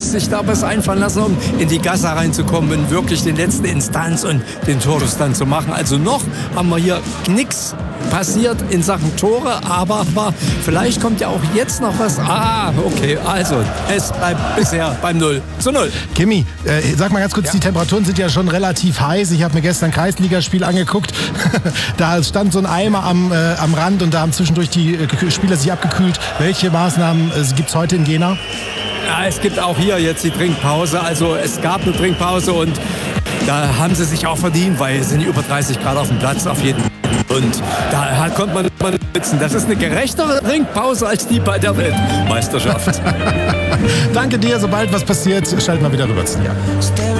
muss sich da was einfallen lassen, um in die Gasse reinzukommen und wirklich den letzten Instanz und den Torus dann zu machen. Also noch haben wir hier nichts passiert in Sachen Tore, aber vielleicht kommt ja auch jetzt noch was. Okay, also es bleibt bisher beim 0:0. Kimi, sag mal ganz kurz, Die Temperaturen sind ja schon relativ heiß. Ich habe mir gestern Kreisligaspiel angeguckt. Da stand so ein Eimer am Rand und da haben zwischendurch die Spieler sich abgekühlt. Welche Maßnahmen gibt es heute in Jena? Ja, es gibt auch hier jetzt die Trinkpause. Also es gab eine Trinkpause und da haben sie sich auch verdient, weil es sind über 30 Grad auf dem Platz auf jeden Fall. Und da konnte man sitzen. Das ist eine gerechtere Trinkpause als die bei der Weltmeisterschaft. Danke dir. Sobald was passiert, schalten wir wieder rüber zu dir.